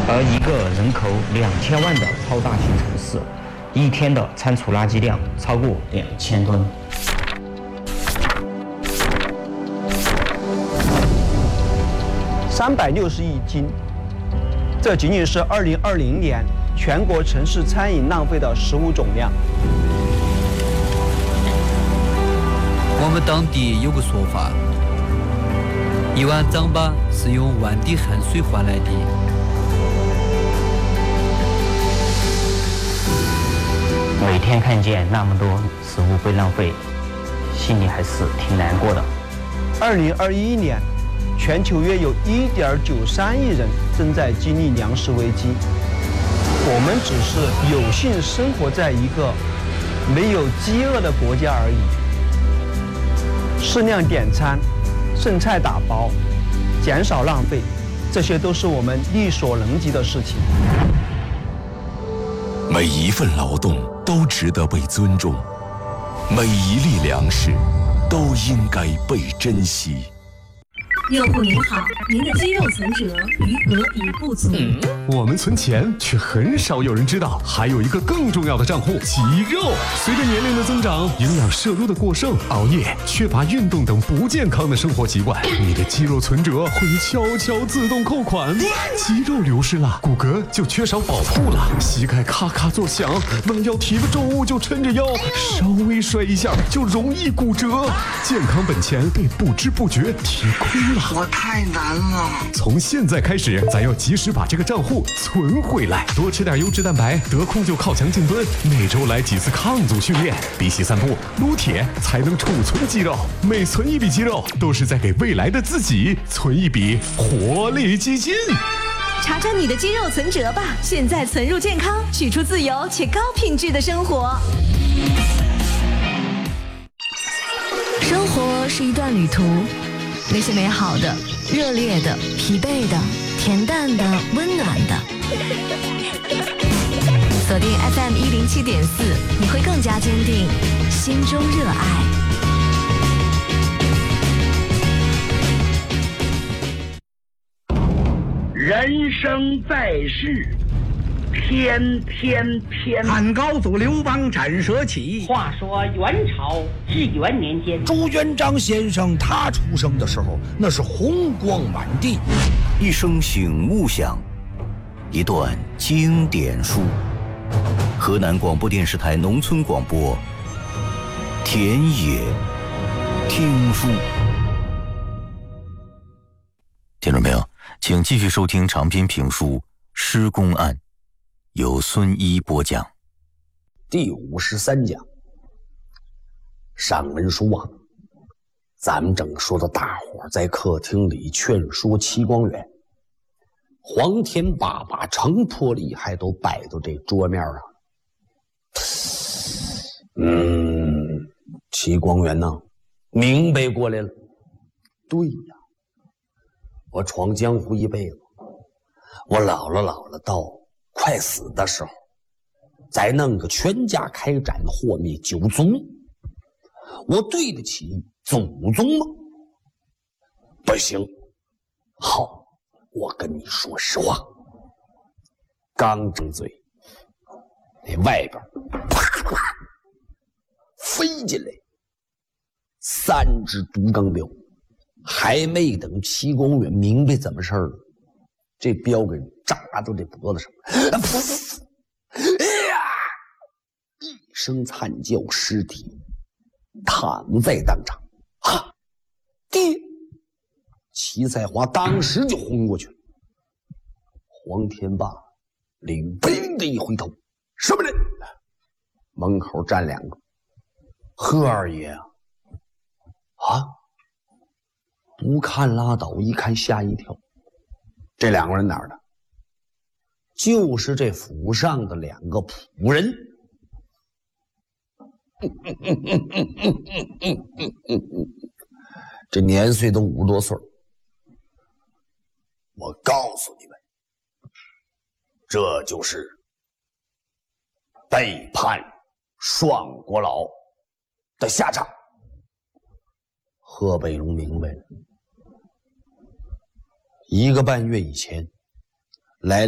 而一个人口2000万的超大型城市，一天的仓储垃圾量超过2000吨。 360亿斤，这仅仅是2020年全国城市餐饮浪费的食物总量。 我们当地有个说法，1碗糌粑是用1万滴汗水换来的。 每天看见那么多食物被浪费，心里还是挺难过的。 2021年，全球约有1.93亿人正在经历粮食危机。我们只是有幸生活在一个没有饥饿的国家而已。适量点餐，剩菜打包，减少浪费，这些都是我们力所能及的事情。 每一份劳动都值得被尊重，每一粒粮食都应该被珍惜。 用户您好，您的肌肉存折余额已不足。 我们存钱，却很少有人知道，还有一个更重要的账户——肌肉。随着年龄的增长，营养摄入的过剩、熬夜、缺乏运动等不健康的生活习惯，你的肌肉存折会悄悄自动扣款。肌肉流失了，骨骼就缺少保护了，膝盖咔咔作响，弯腰提个重物就抻着腰，稍微摔一下就容易骨折，健康本钱被不知不觉提亏了。 我太难了。 从现在开始，咱要及时把这个账户存回来，多吃点优质蛋白，得空就靠墙静蹲，每周来几次抗阻训练，比起散步、撸铁才能储存肌肉。每存一笔肌肉，都是在给未来的自己存一笔活力基金。 查查你的肌肉存折吧，现在存入健康，取出自由且高品质的生活。 生活是一段旅途，那些美好的、热烈的、疲惫的、恬淡的、温暖的。锁定 FM 107.4，你会更加坚定心中热爱。 人生在世，天天天。 汉高祖刘邦斩蛇起。 话说元朝至元年间， 朱元璋先生他出生的时候，那是红光满地。 一声醒悟响，一段经典书。河南广播电视台农村广播，田野听书。听众朋友，请继续收听长篇评书《施公案》，由孙一播讲。 第53讲。上文书啊，咱们正说到大伙在客厅里劝说齐光远，黄天霸把程破例还都摆到这桌面上。齐光远呢，明白过来了。对呀，我闯江湖一辈子，我老了到快死的时候，再弄个全家开展祸灭九族，我对得起祖宗吗？不行。好，我跟你说实话。刚张嘴，那外边啪啪飞进来3只独钢镖，还没等齐光远明白怎么事儿，这镖给扎到这脖子上，哎呀！一声惨叫，尸体躺在当场。啊，爹！齐赛华当时就昏过去了。黄天霸领兵的一回头，什么人？门口站2个。贺二爷啊！啊！不看拉倒，一看吓一跳。这2个人哪儿的？就是这府上的2个仆人。这年岁都50多岁。我告诉你们，这就是背叛双国老的下场。贺北龙明白了，1个半月以前来